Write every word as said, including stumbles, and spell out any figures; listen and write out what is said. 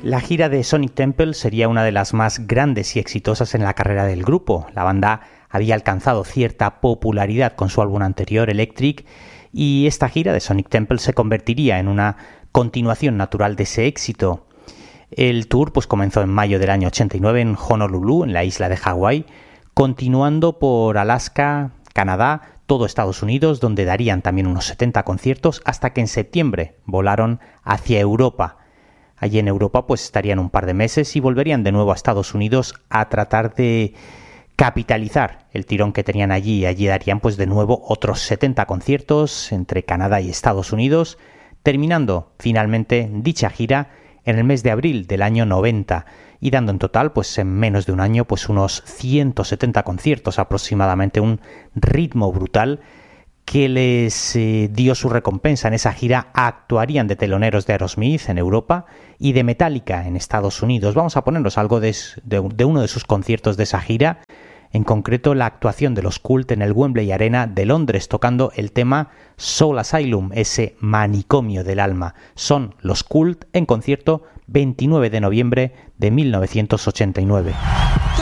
La gira de Sonic Temple sería una de las más grandes y exitosas en la carrera del grupo. La banda había alcanzado cierta popularidad con su álbum anterior, Electric, y esta gira de Sonic Temple se convertiría en una continuación natural de ese éxito. El tour pues, comenzó en mayo del año ochenta y nueve en Honolulu, en la isla de Hawái, continuando por Alaska, Canadá, todo Estados Unidos, donde darían también unos setenta conciertos, hasta que en septiembre volaron hacia Europa. Allí en Europa pues estarían un par de meses y volverían de nuevo a Estados Unidos a tratar de capitalizar el tirón que tenían allí. Y allí darían pues de nuevo otros setenta conciertos entre Canadá y Estados Unidos, terminando finalmente dicha gira en el mes de abril del año noventa y dando en total pues en menos de un año pues unos ciento setenta conciertos aproximadamente, un ritmo brutal que les eh, dio su recompensa. En esa gira actuarían de teloneros de Aerosmith en Europa y de Metallica en Estados Unidos. Vamos a ponernos algo de, de, de uno de sus conciertos de esa gira, en concreto la actuación de los Cult en el Wembley Arena de Londres, tocando el tema Soul Asylum, ese manicomio del alma. Son los Cult en concierto veintinueve de noviembre de mil novecientos ochenta y nueve.